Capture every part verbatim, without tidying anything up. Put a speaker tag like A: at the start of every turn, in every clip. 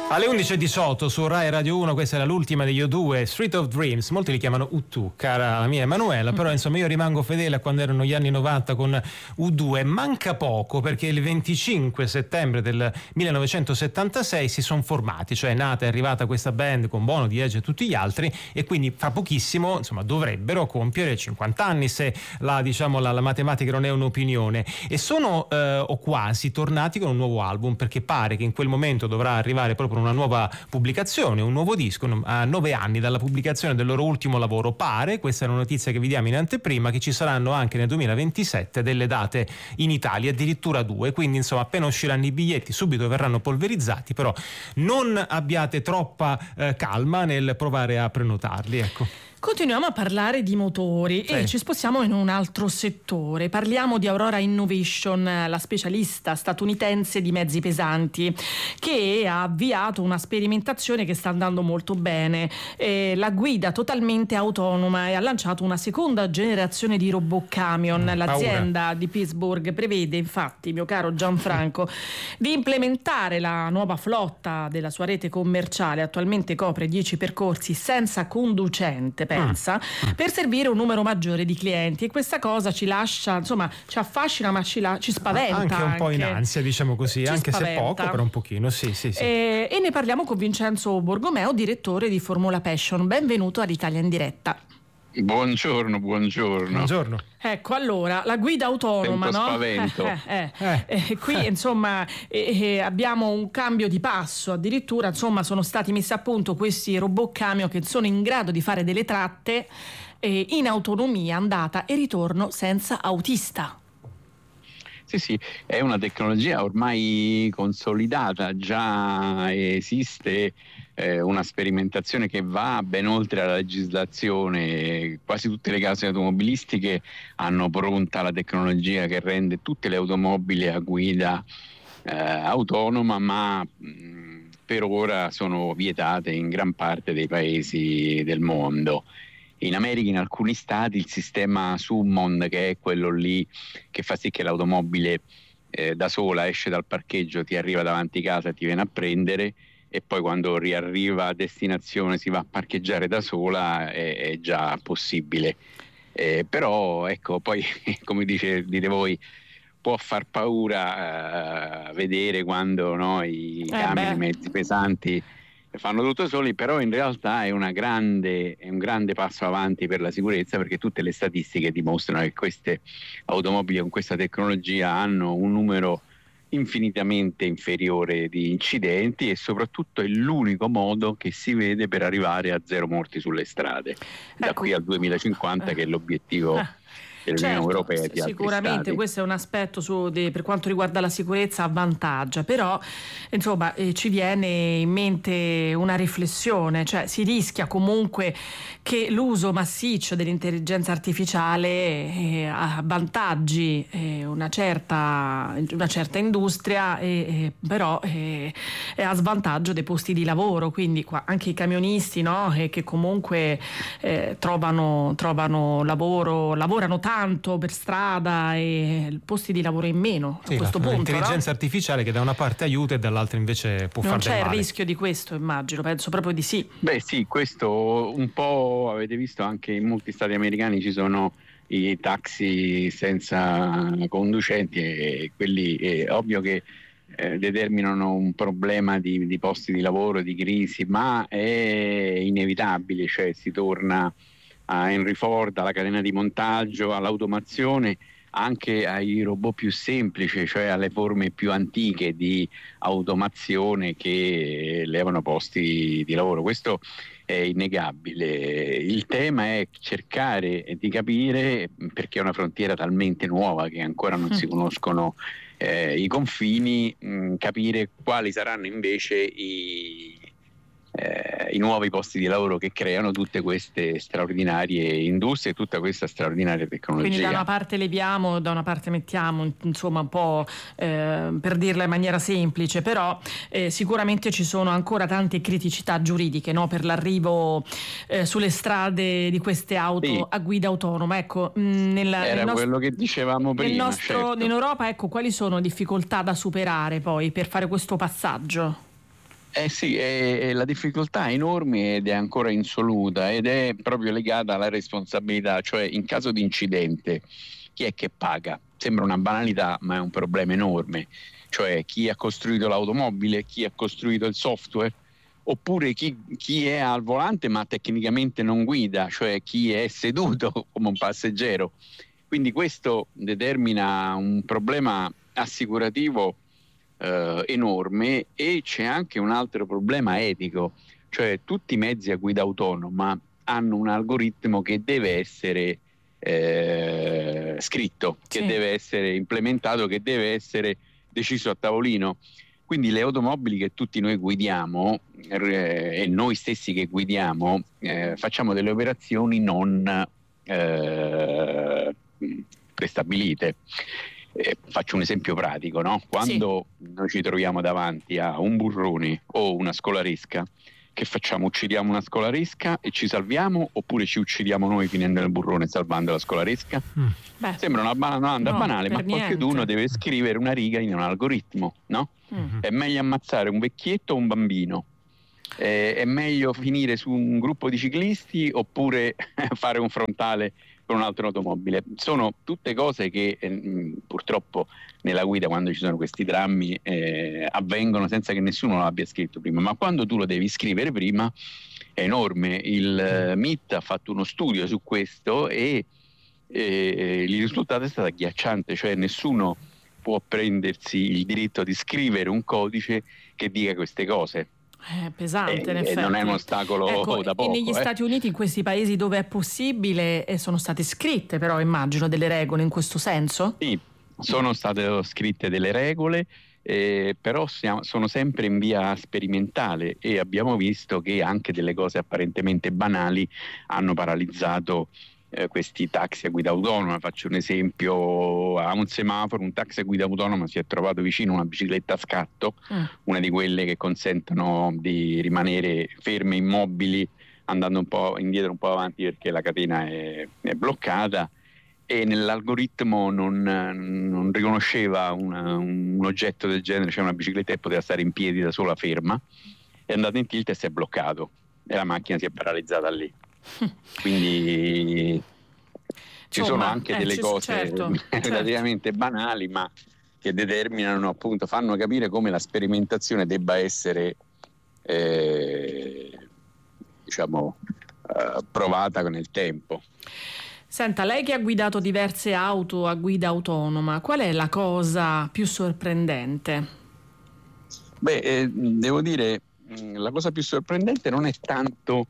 A: Alle undici e diciotto su Rai Radio uno, questa era l'ultima degli U due, Street of Dreams. Molti li chiamano U due, cara la mia Emanuela, però insomma io rimango fedele a quando erano gli anni novanta con U due. Manca poco perché il venticinque settembre del millenovecentosettantasei si sono formati, cioè è nata e arrivata questa band con Bono, The Edge e tutti gli altri, e quindi fra pochissimo insomma dovrebbero compiere cinquanta anni se la, diciamo, la, la matematica non è un'opinione, e sono eh, o quasi tornati con un nuovo album, perché pare che in quel momento dovrà arrivare proprio una nuova pubblicazione, un nuovo disco a nove anni dalla pubblicazione del loro ultimo lavoro. Pare, questa è una notizia che vi diamo in anteprima, che ci saranno anche nel duemilaventisette delle date in Italia, addirittura due, quindi insomma appena usciranno i biglietti subito verranno polverizzati, però non abbiate troppa eh, calma nel provare a prenotarli, ecco.
B: Continuiamo a parlare di motori sì. e ci spostiamo in un altro settore. Parliamo di Aurora Innovation, la specialista statunitense di mezzi pesanti, che ha avviato una sperimentazione che sta andando molto bene. Eh, la guida totalmente autonoma, e ha lanciato una seconda generazione di robot camion. Mm, L'azienda paura. di Pittsburgh prevede, infatti, mio caro Gianfranco, di implementare la nuova flotta della sua rete commerciale. Attualmente copre dieci percorsi senza conducente, pensa, mm. per servire un numero maggiore di clienti, e questa cosa ci lascia, insomma, ci affascina ma ci, la, ci spaventa
A: anche un po'
B: anche.
A: in ansia, diciamo così,
B: ci
A: anche
B: spaventa.
A: se poco, però un pochino, sì, sì, sì.
B: E, e ne parliamo con Vincenzo Borgomeo, direttore di Formula Passion. Benvenuto all'Italia in diretta.
C: Buongiorno, buongiorno.
A: Buongiorno.
B: Ecco, allora, la guida autonoma,
C: Sento
B: no?
C: spavento.
B: Eh, eh, eh. Eh, qui, insomma, eh, eh, abbiamo un cambio di passo, addirittura, insomma, sono stati messi a punto questi robot camion che sono in grado di fare delle tratte eh, in autonomia, andata e ritorno senza autista.
C: Sì, sì, è una tecnologia ormai consolidata, già esiste eh, una sperimentazione che va ben oltre la legislazione. Quasi tutte le case automobilistiche hanno pronta la tecnologia che rende tutte le automobili a guida eh, autonoma, ma mh, per ora sono vietate in gran parte dei paesi del mondo. In America, in alcuni stati, il sistema Summon, che è quello lì che fa sì che l'automobile eh, da sola esce dal parcheggio, ti arriva davanti casa, ti viene a prendere, e poi quando riarriva a destinazione si va a parcheggiare da sola, è, è già possibile. Eh, però ecco, poi come dice, dite voi, può far paura eh, vedere quando no, i
B: eh
C: camion, i mezzi pesanti fanno tutto soli, però in realtà è una grande, è un grande passo avanti per la sicurezza, perché tutte le statistiche dimostrano che queste automobili con questa tecnologia hanno un numero infinitamente inferiore di incidenti, e soprattutto è l'unico modo che si vede per arrivare a zero morti sulle strade, da
B: ecco.
C: qui al duemilacinquanta, che è l'obiettivo
B: eh.
C: dell'Unione
B: certo,
C: Europea e di altri
B: sicuramente
C: stati.
B: Questo è un aspetto su, de, per quanto riguarda la sicurezza avvantaggia, però insomma eh, ci viene in mente una riflessione, cioè si rischia comunque che l'uso massiccio dell'intelligenza artificiale eh, avvantaggi eh, una certa una certa industria, eh, eh, però eh, è a svantaggio dei posti di lavoro, quindi qua anche i camionisti, no, eh, che comunque eh, trovano, trovano lavoro, lavorano tanto tanto per strada e posti di lavoro in meno,
A: sì,
B: a questo punto,
A: l'intelligenza
B: no?
A: artificiale che da una parte aiuta e dall'altra invece può
B: non
A: far del male.
B: Non c'è il rischio di questo, immagino, penso proprio di sì.
C: Beh sì, questo un po' avete visto anche in molti stati americani, ci sono i taxi senza conducenti, e quelli è ovvio che eh, determinano un problema di, di posti di lavoro, di crisi, ma è inevitabile, cioè si torna a Henry Ford, alla catena di montaggio, all'automazione, anche ai robot più semplici, cioè alle forme più antiche di automazione che levano posti di lavoro. Questo è innegabile. Il tema è cercare di capire, perché è una frontiera talmente nuova che ancora non si conoscono eh, i confini, mh, capire quali saranno invece i Eh, i nuovi posti di lavoro che creano tutte queste straordinarie industrie e tutta questa straordinaria tecnologia.
B: Quindi da una parte leviamo, da una parte mettiamo, insomma un po' eh, per dirla in maniera semplice, però eh, sicuramente ci sono ancora tante criticità giuridiche, no, per l'arrivo eh, sulle strade di queste auto sì. a guida autonoma. Ecco, mh, nella,
C: era
B: nel nostro,
C: quello che dicevamo prima.
B: Nel nostro,
C: certo.
B: In Europa, ecco, quali sono difficoltà da superare poi per fare questo passaggio?
C: Eh sì, è, la difficoltà è enorme ed è ancora insoluta ed è proprio legata alla responsabilità, cioè in caso di incidente chi è che paga? Sembra una banalità, ma è un problema enorme, cioè chi ha costruito l'automobile, chi ha costruito il software, oppure chi, chi è al volante ma tecnicamente non guida, cioè chi è seduto come un passeggero. Quindi questo determina un problema assicurativo eh, enorme, e c'è anche un altro problema etico, cioè tutti i mezzi a guida autonoma hanno un algoritmo che deve essere eh, scritto, che
B: sì.
C: deve essere implementato, che deve essere deciso a tavolino. Quindi le automobili che tutti noi guidiamo eh, e noi stessi che guidiamo eh, facciamo delle operazioni non eh, prestabilite. Eh, faccio un esempio pratico, no? Quando sì. noi ci troviamo davanti a un burrone o una scolaresca, che facciamo? Uccidiamo una scolaresca e ci salviamo, oppure ci uccidiamo noi finendo nel burrone e salvando la scolaresca? Mm. Beh, sembra una domanda no, banale, ma qualcuno deve scrivere una riga in un algoritmo, no? Mm-hmm. È meglio ammazzare un vecchietto o un bambino? Eh, è meglio finire su un gruppo di ciclisti oppure fare un frontale con un'altra automobile? Sono tutte cose che eh, purtroppo nella guida, quando ci sono questi drammi, eh, avvengono senza che nessuno lo abbia scritto prima, ma quando tu lo devi scrivere prima è enorme. Il eh, M I T ha fatto uno studio su questo e eh, il risultato è stato agghiacciante, cioè nessuno può prendersi il diritto di scrivere un codice che dica queste cose.
B: È pesante,
C: eh,
B: in effetti.
C: Non è uno ostacolo
B: ecco,
C: da poco.
B: E negli
C: eh.
B: Stati Uniti, in questi paesi dove è possibile, sono state scritte però, immagino, delle regole in questo senso?
C: Sì, sono state scritte delle regole, eh, però siamo, sono sempre in via sperimentale, e abbiamo visto che anche delle cose apparentemente banali hanno paralizzato eh, questi taxi a guida autonoma. Faccio un esempio: a un semaforo un taxi a guida autonoma si è trovato vicino una bicicletta a scatto, mm. una di quelle che consentono di rimanere ferme, immobili, andando un po' indietro, un po' avanti perché la catena è, è bloccata, e nell'algoritmo non, non riconosceva una, un oggetto del genere, cioè una bicicletta che poteva stare in piedi da sola ferma, è andato in tilt e si è bloccato e la macchina si è paralizzata lì. Quindi ci sono anche eh, delle ci, cose certo, relativamente certo. banali, ma che determinano, appunto, fanno capire come la sperimentazione debba essere eh, diciamo eh, provata nel tempo.
B: Senta, lei che ha guidato diverse auto a guida autonoma, qual è la cosa più sorprendente?
C: Beh, eh, devo dire, la cosa più sorprendente non è tanto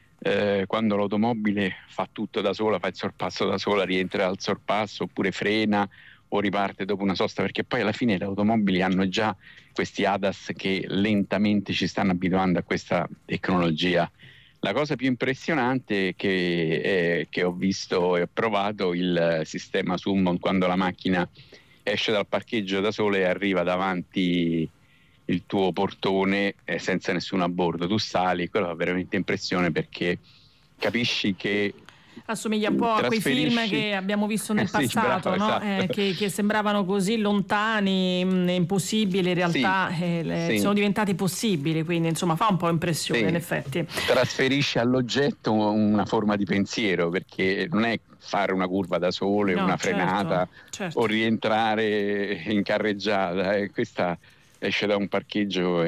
C: eh, quando l'automobile fa tutto da sola, fa il sorpasso da sola, rientra al sorpasso, oppure frena o riparte dopo una sosta, perché poi alla fine le automobili hanno già questi A D A S che lentamente ci stanno abituando a questa tecnologia. La cosa più impressionante è che, è che ho visto e ho provato il sistema Summon, quando la macchina esce dal parcheggio da sola e arriva davanti il tuo portone eh, senza nessuno a bordo. Tu sali, quello fa veramente impressione, perché capisci che
B: assomiglia un po' a quei film che abbiamo visto nel passato,
C: sì, bravo,
B: no?
C: esatto.
B: eh, che, che sembravano così lontani, mh, impossibili, in realtà sì, eh, le, sì. sono diventati possibili, quindi insomma fa un po' impressione, sì. in effetti.
C: Trasferisce all'oggetto una forma di pensiero, perché non è fare una curva da sole, no, una frenata, certo, certo. o rientrare in carreggiata, eh, questa esce da un parcheggio e,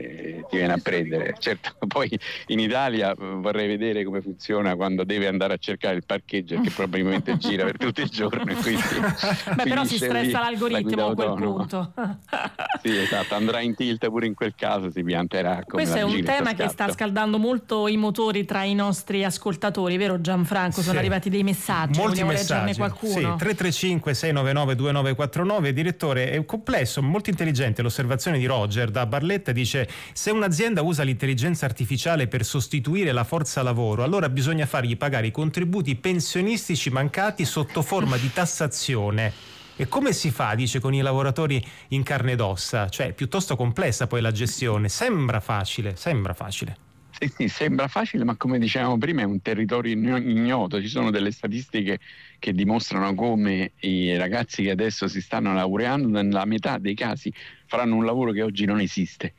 C: e ti viene a prendere. Certo, poi in Italia vorrei vedere come funziona quando deve andare a cercare il parcheggio, che probabilmente gira per tutto il giorno, e quindi
B: beh, però si stressa l'algoritmo a quel punto.
C: Sì, esatto, andrà in tilt pure in quel caso, si pianterà come
B: questo è un tema che sta scaldando molto i motori tra i nostri ascoltatori, vero Gianfranco? Sono sì. arrivati dei messaggi,
A: molti
B: vogliamo
A: messaggi.
B: leggerne qualcuno?
A: Sì, tre tre cinque sei nove nove due nove quattro nove. Direttore, è complesso, molto intelligente l'osservazione di Roger da Barletta. Dice: se un'azienda usa l'intelligenza artificiale per sostituire la forza lavoro, allora bisogna fargli pagare i contributi pensionistici mancati sotto forma di tassazione. E come si fa, dice, con i lavoratori in carne ed ossa? Cioè è piuttosto complessa poi la gestione. Sembra facile, sembra facile.
C: Sì, sì, sembra facile, ma come dicevamo prima è un territorio ignoto. Ci sono delle statistiche che dimostrano come i ragazzi che adesso si stanno laureando nella metà dei casi faranno un lavoro che oggi non esiste.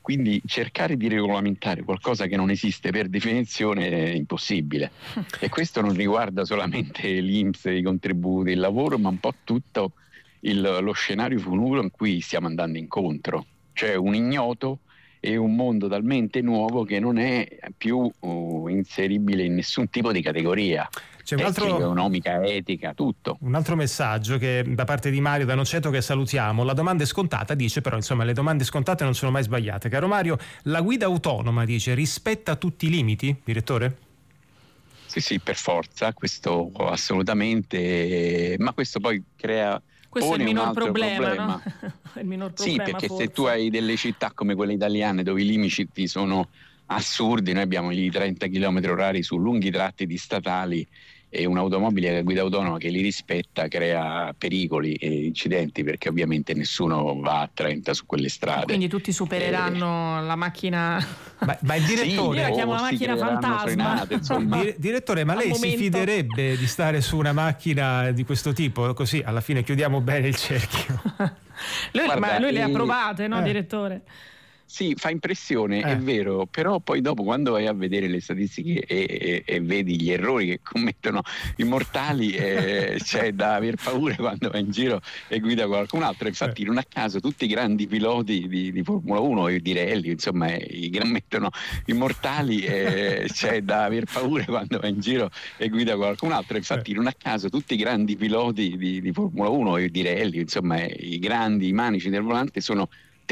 C: quindi cercare di regolamentare qualcosa che non esiste per definizione è impossibile. E questo non riguarda solamente l'I N P S, i contributi, il lavoro, ma un po' tutto il, lo scenario futuro in cui stiamo andando incontro, cioè un ignoto e un mondo talmente nuovo che non è più uh, inseribile in nessun tipo di categoria.
A: C'è un altro,
C: economica, etica, tutto.
A: Un altro messaggio che da parte di Mario da Noceto, che salutiamo. La domanda è scontata, dice, però insomma le domande scontate non sono mai sbagliate. Caro Mario, la guida autonoma, dice, rispetta tutti i limiti, direttore?
C: Sì, sì, per forza, questo assolutamente, ma questo poi crea...
B: Questo è il minor problema,
C: problema.
B: No? il minor problema,
C: sì, perché
B: forse.
C: Se tu hai delle città come quelle italiane dove i limiti sono assurdi, noi abbiamo i trenta chilometri orari su lunghi tratti di statali, e un'automobile a guida autonoma che li rispetta crea pericoli e incidenti, perché ovviamente nessuno va a trenta su quelle strade.
B: Quindi tutti supereranno eh... la macchina.
A: Ma, ma il direttore,
B: sì, io la chiamo la macchina fantasma.
C: Frenate,
A: direttore, ma lei si fiderebbe di stare su una macchina di questo tipo? Così alla fine chiudiamo bene il cerchio.
B: lui, Guarda, ma lui le ha provate, no,
A: eh.
B: direttore?
C: Sì, fa impressione,
A: eh.
C: è vero, però poi dopo quando vai a vedere le statistiche e, e, e vedi gli errori che commettono i mortali, eh, c'è da aver paura quando vai in giro e guida qualcun altro. Infatti eh. non a caso tutti i grandi piloti di, di Formula uno e di rally, insomma, i che commettono i mortali, eh, c'è da aver paura quando vai in giro e guida qualcun altro. Infatti eh. non a caso tutti i grandi piloti di, di Formula uno e di rally, insomma, i grandi i manici del volante sono